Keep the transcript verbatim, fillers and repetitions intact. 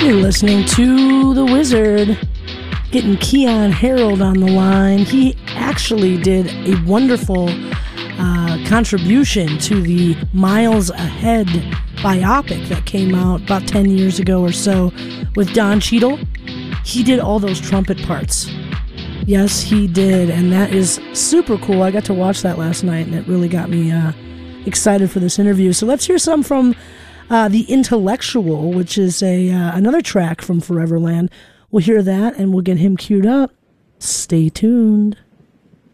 You're listening to The Wizard, getting Keyon Harrold on the line. He actually did a wonderful uh, contribution to the Miles Ahead biopic that came out about ten years ago or so with Don Cheadle. He did all those trumpet parts. Yes, he did, and that is super cool. I got to watch that last night, and it really got me uh, excited for this interview. So let's hear some from uh, The Intellectual, which is a uh, another track from Foreverland. We'll hear that, and we'll get him queued up. Stay tuned.